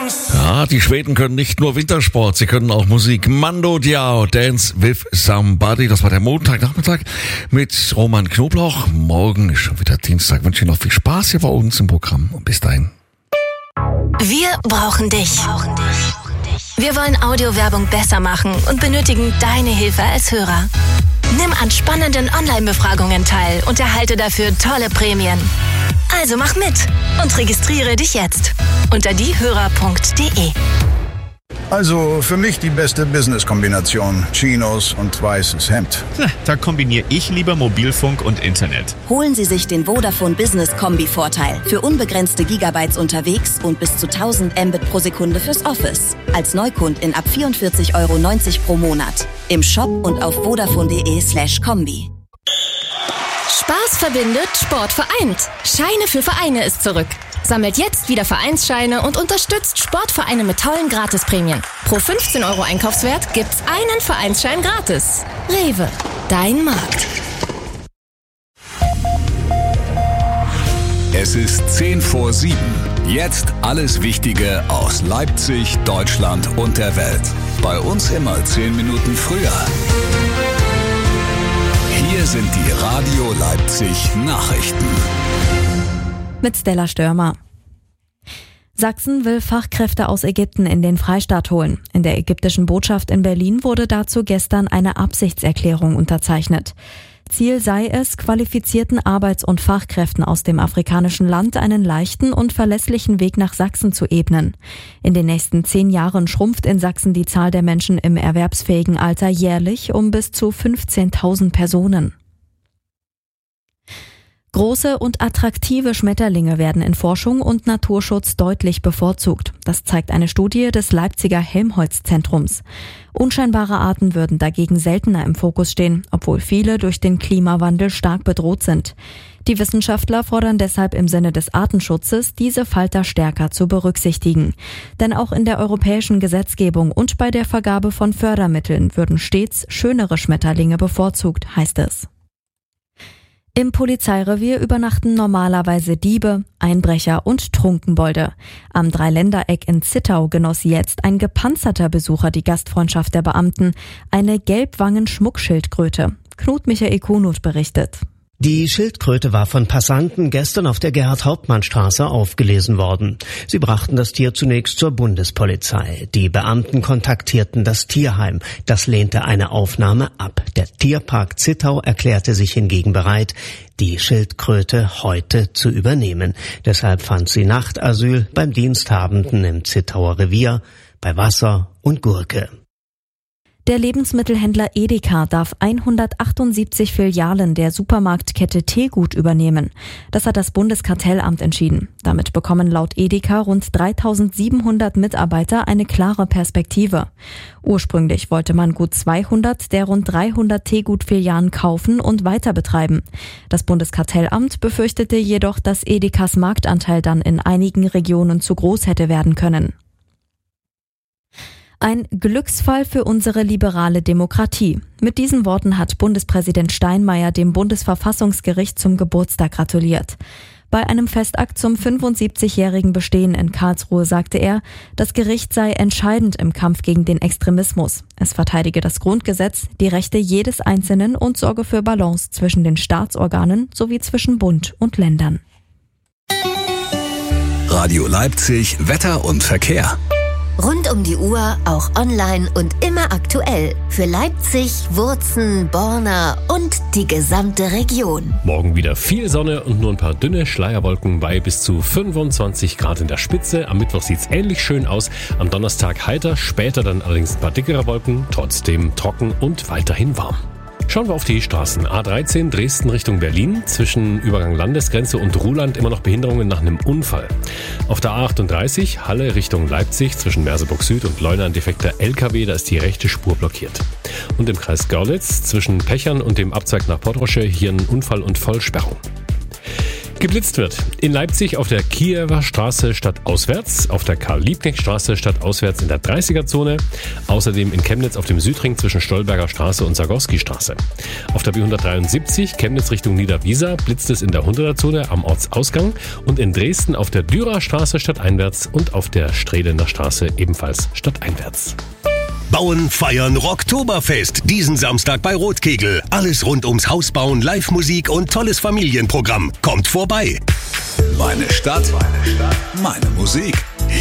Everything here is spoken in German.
Ja, die Schweden können nicht nur Wintersport, sie können auch Musik. Mando Diao, Dance with Somebody. Das war der Montagnachmittag mit Roman Knoblauch. Morgen ist schon wieder Dienstag. Ich wünsche Ihnen noch viel Spaß hier bei uns im Programm. Und bis dahin. Wir brauchen dich. Wir wollen Audiowerbung besser machen und benötigen deine Hilfe als Hörer. Nimm an spannenden Online-Befragungen teil und erhalte dafür tolle Prämien. Also mach mit und registriere dich jetzt unter diehörer.de. Also für mich die beste Business-Kombination. Chinos und weißes Hemd. Da kombiniere ich lieber Mobilfunk und Internet. Holen Sie sich den Vodafone Business Kombi-Vorteil. Für unbegrenzte Gigabytes unterwegs und bis zu 1000 Mbit pro Sekunde fürs Office. Als Neukundin ab 44,90 € pro Monat. Im Shop und auf vodafone.de/kombi. Spaß verbindet, Sport vereint. Scheine für Vereine ist zurück. Sammelt jetzt wieder Vereinsscheine und unterstützt Sportvereine mit tollen Gratisprämien. Pro 15 € Einkaufswert gibt's einen Vereinsschein gratis. Rewe, dein Markt. Es ist 6:50. Jetzt alles Wichtige aus Leipzig, Deutschland und der Welt. Bei uns immer 10 Minuten früher. Hier sind die Radio Leipzig Nachrichten. Mit Stella Störmer. Sachsen will Fachkräfte aus Ägypten in den Freistaat holen. In der ägyptischen Botschaft in Berlin wurde dazu gestern eine Absichtserklärung unterzeichnet. Ziel sei es, qualifizierten Arbeits- und Fachkräften aus dem afrikanischen Land einen leichten und verlässlichen Weg nach Sachsen zu ebnen. In den nächsten 10 Jahren schrumpft in Sachsen die Zahl der Menschen im erwerbsfähigen Alter jährlich um bis zu 15.000 Personen. Große und attraktive Schmetterlinge werden in Forschung und Naturschutz deutlich bevorzugt. Das zeigt eine Studie des Leipziger Helmholtz-Zentrums. Unscheinbare Arten würden dagegen seltener im Fokus stehen, obwohl viele durch den Klimawandel stark bedroht sind. Die Wissenschaftler fordern deshalb im Sinne des Artenschutzes, diese Falter stärker zu berücksichtigen. Denn auch in der europäischen Gesetzgebung und bei der Vergabe von Fördermitteln würden stets schönere Schmetterlinge bevorzugt, heißt es. Im Polizeirevier übernachten normalerweise Diebe, Einbrecher und Trunkenbolde. Am Dreiländereck in Zittau genoss jetzt ein gepanzerter Besucher die Gastfreundschaft der Beamten, eine Gelbwangen-Schmuckschildkröte. Knut Michael Kunut berichtet. Die Schildkröte war von Passanten gestern auf der Gerhard-Hauptmann-Straße aufgelesen worden. Sie brachten das Tier zunächst zur Bundespolizei. Die Beamten kontaktierten das Tierheim. Das lehnte eine Aufnahme ab. Der Tierpark Zittau erklärte sich hingegen bereit, die Schildkröte heute zu übernehmen. Deshalb fand sie Nachtasyl beim Diensthabenden im Zittauer Revier, bei Wasser und Gurke. Der Lebensmittelhändler Edeka darf 178 Filialen der Supermarktkette Tegut übernehmen. Das hat das Bundeskartellamt entschieden. Damit bekommen laut Edeka rund 3.700 Mitarbeiter eine klare Perspektive. Ursprünglich wollte man gut 200 der rund 300 Tegut-Filialen kaufen und weiter betreiben. Das Bundeskartellamt befürchtete jedoch, dass Edekas Marktanteil dann in einigen Regionen zu groß hätte werden können. Ein Glücksfall für unsere liberale Demokratie. Mit diesen Worten hat Bundespräsident Steinmeier dem Bundesverfassungsgericht zum Geburtstag gratuliert. Bei einem Festakt zum 75-jährigen Bestehen in Karlsruhe sagte er, das Gericht sei entscheidend im Kampf gegen den Extremismus. Es verteidige das Grundgesetz, die Rechte jedes Einzelnen und sorge für Balance zwischen den Staatsorganen sowie zwischen Bund und Ländern. Radio Leipzig, Wetter und Verkehr. Rund um die Uhr, auch online und immer aktuell. Für Leipzig, Wurzen, Borna und die gesamte Region. Morgen wieder viel Sonne und nur ein paar dünne Schleierwolken bei bis zu 25 Grad in der Spitze. Am Mittwoch sieht's ähnlich schön aus. Am Donnerstag heiter, später dann allerdings ein paar dickere Wolken. Trotzdem trocken und weiterhin warm. Schauen wir auf die Straßen. A13 Dresden Richtung Berlin. Zwischen Übergang Landesgrenze und Ruhland immer noch Behinderungen nach einem Unfall. Auf der A38 Halle Richtung Leipzig zwischen Merseburg Süd und Leuna ein defekter LKW. Da ist die rechte Spur blockiert. Und im Kreis Görlitz zwischen Pechern und dem Abzweig nach Portrosche hier ein Unfall und Vollsperrung. Geblitzt wird. In Leipzig auf der Kiewer Straße stadtauswärts, auf der Karl-Liebknecht-Straße stadtauswärts in der 30er-Zone, außerdem in Chemnitz auf dem Südring zwischen Stolberger Straße und Zagorski-Straße. Auf der B173 Chemnitz Richtung Niederwiesa blitzt es in der 100er-Zone am Ortsausgang und in Dresden auf der Dürer Straße stadteinwärts und auf der Strehlener Straße ebenfalls stadteinwärts. Bauen, feiern, Rocktoberfest. Diesen Samstag bei Rotkegel. Alles rund ums Hausbauen, Live-Musik und tolles Familienprogramm. Kommt vorbei. Meine Stadt, meine Musik.